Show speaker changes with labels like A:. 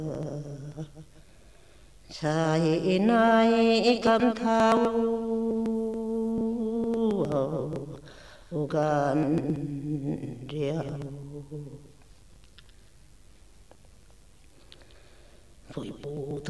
A: ใช่ในคำเท้ากันเดียวผู้